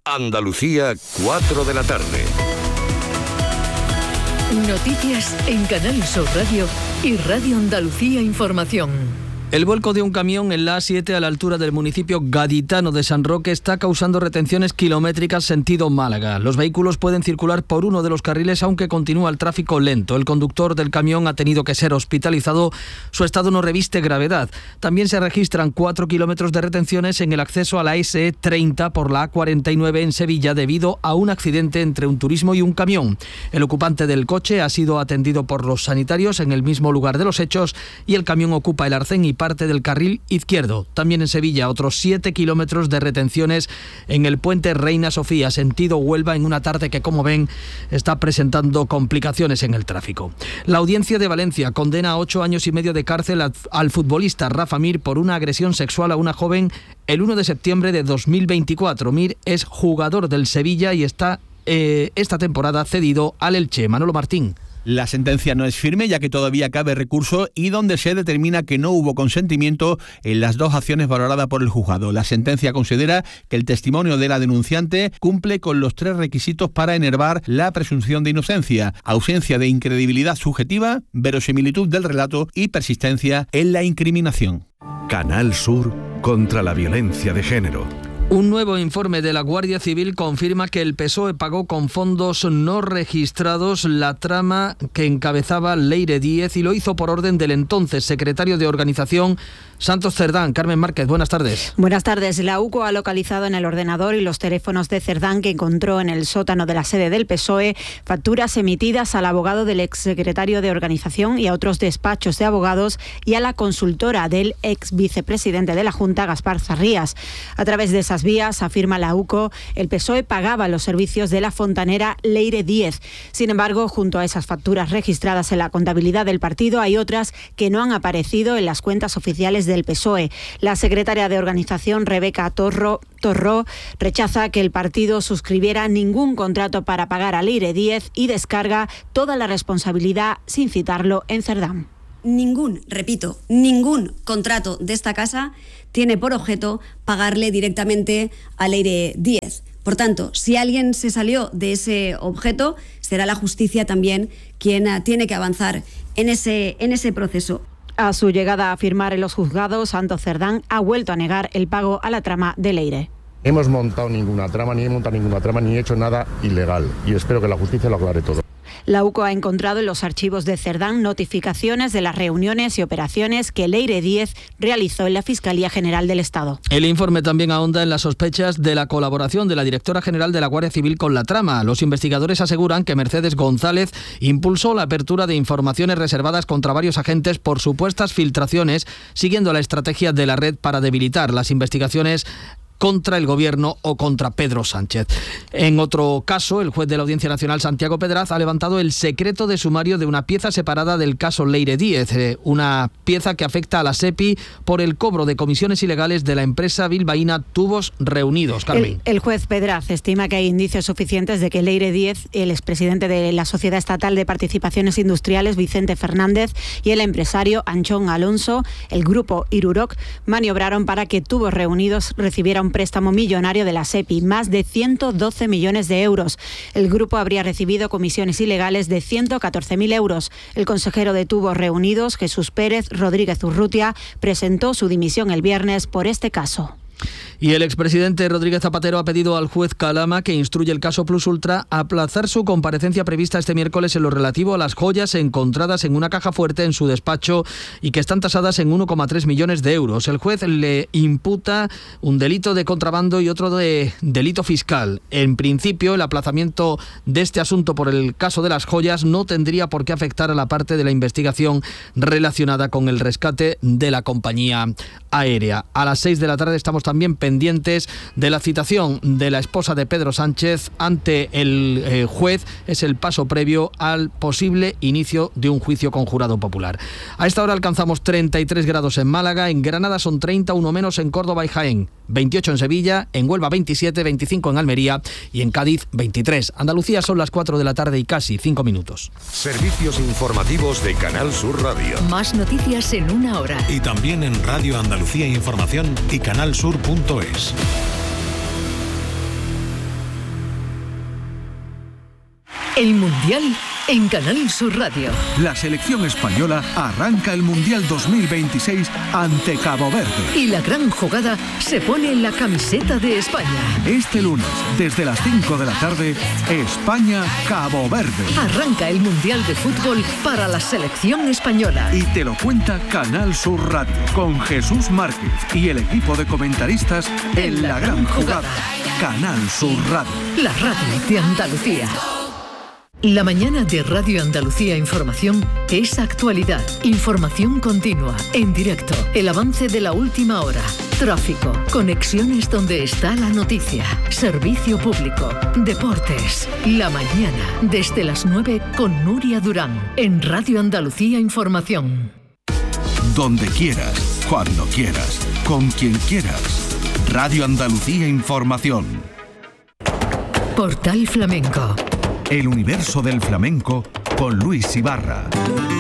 Andalucía, 4 de la tarde. Noticias en Canal Sur Radio y Radio Andalucía Información. El vuelco de un camión en la A7 a la altura del municipio gaditano de San Roque está causando retenciones kilométricas sentido Málaga. Los vehículos pueden circular por uno de los carriles aunque continúa el tráfico lento. El conductor del camión ha tenido que ser hospitalizado. Su estado no reviste gravedad. También se registran 4 kilómetros de retenciones en el acceso a la SE30 por la A49 en Sevilla debido a un accidente entre un turismo y un camión. El ocupante del coche ha sido atendido por los sanitarios en el mismo lugar de los hechos y el camión ocupa el arcén y parte del carril izquierdo. También en Sevilla, otros 7 kilómetros de retenciones en el puente Reina Sofía, sentido Huelva, en una tarde que, como ven, está presentando complicaciones en el tráfico. La Audiencia de Valencia condena a 8 años y medio de cárcel al futbolista Rafa Mir por una agresión sexual a una joven el 1 de septiembre de 2024. Mir es jugador del Sevilla y está esta temporada cedido al Elche. Manolo Martín. La sentencia no es firme, ya que todavía cabe recurso y donde se determina que no hubo consentimiento en las dos acciones valoradas por el juzgado. La sentencia considera que el testimonio de la denunciante cumple con los 3 requisitos para enervar la presunción de inocencia: ausencia de incredibilidad subjetiva, verosimilitud del relato y persistencia en la incriminación. Canal Sur contra la violencia de género. Un nuevo informe de la Guardia Civil confirma que el PSOE pagó con fondos no registrados la trama que encabezaba Leire Díez y lo hizo por orden del entonces secretario de Organización, Santos Cerdán. Carmen Márquez, buenas tardes. Buenas tardes. La UCO ha localizado en el ordenador y los teléfonos de Cerdán, que encontró en el sótano de la sede del PSOE, facturas emitidas al abogado del exsecretario de Organización y a otros despachos de abogados y a la consultora del ex vicepresidente de la Junta, Gaspar Zarrías. A través de esas vías, afirma la UCO, el PSOE pagaba los servicios de la fontanera Leire Díez. Sin embargo, junto a esas facturas registradas en la contabilidad del partido, hay otras que no han aparecido en las cuentas oficiales del PSOE. La secretaria de Organización, Rebeca Torró, rechaza que el partido suscribiera ningún contrato para pagar a Leire Díez y descarga toda la responsabilidad sin citarlo en Cerdán. Ningún contrato de esta casa tiene por objeto pagarle directamente a Leire Díez. Por tanto, si alguien se salió de ese objeto, será la justicia también quien tiene que avanzar en ese proceso. A su llegada a firmar en los juzgados, Santos Cerdán ha vuelto a negar el pago a la trama de Leire. Hemos montado ninguna trama, ni he hecho nada ilegal y espero que la justicia lo aclare todo. La UCO ha encontrado en los archivos de Cerdán notificaciones de las reuniones y operaciones que Leire Díez realizó en la Fiscalía General del Estado. El informe también ahonda en las sospechas de la colaboración de la directora general de la Guardia Civil con la trama. Los investigadores aseguran que Mercedes González impulsó la apertura de informaciones reservadas contra varios agentes por supuestas filtraciones, siguiendo la estrategia de la red para debilitar las investigaciones contra el gobierno o contra Pedro Sánchez. En otro caso, el juez de la Audiencia Nacional, Santiago Pedraz, ha levantado el secreto de sumario de una pieza separada del caso Leire Díez, una pieza que afecta a la SEPI por el cobro de comisiones ilegales de la empresa bilbaína Tubos Reunidos. Carmen. El juez Pedraz estima que hay indicios suficientes de que Leire Díez, el expresidente de la Sociedad Estatal de Participaciones Industriales, Vicente Fernández, y el empresario Anchón Alonso, el grupo Iruroc, maniobraron para que Tubos Reunidos recibiera un préstamo millonario de la SEPI, más de 112 millones de euros. El grupo habría recibido comisiones ilegales de 114.000 euros. El consejero de Tubos Reunidos, Jesús Pérez Rodríguez Urrutia, presentó su dimisión el viernes por este caso. Y el expresidente Rodríguez Zapatero ha pedido al juez Calama, que instruye el caso Plus Ultra, aplazar su comparecencia prevista este miércoles en lo relativo a las joyas encontradas en una caja fuerte en su despacho y que están tasadas en 1,3 millones de euros. El juez le imputa un delito de contrabando y otro de delito fiscal. En principio, el aplazamiento de este asunto por el caso de las joyas no tendría por qué afectar a la parte de la investigación relacionada con el rescate de la compañía aérea. A las 6 de la tarde estamos también pendientes de la citación de la esposa de Pedro Sánchez ante el juez. Es el paso previo al posible inicio de un juicio con jurado popular. A esta hora alcanzamos 33 grados en Málaga, en Granada son 30, uno menos en Córdoba y Jaén, 28 en Sevilla, en Huelva 27, 25 en Almería y en Cádiz 23. Andalucía son las 4 de la tarde y casi 5 minutos. Servicios informativos de Canal Sur Radio. Más noticias en una hora. Y también en Radio Andalucía Información y canalsur.es. El Mundial en Canal Sur Radio. La selección española arranca el Mundial 2026 ante Cabo Verde. Y la gran jugada se pone en la camiseta de España. Este lunes, desde las 5 de la tarde, España-Cabo Verde. Arranca el Mundial de Fútbol para la selección española. Y te lo cuenta Canal Sur Radio, con Jesús Márquez y el equipo de comentaristas en la gran jugada. Canal Sur Radio. La radio de Andalucía. La mañana de Radio Andalucía Información es actualidad, información continua, en directo, el avance de la última hora, tráfico, conexiones donde está la noticia, servicio público, deportes. La mañana, desde las 9 con Nuria Durán, en Radio Andalucía Información. Donde quieras, cuando quieras, con quien quieras. Radio Andalucía Información. Portal Flamenco. El universo del flamenco con Luis Ibarra.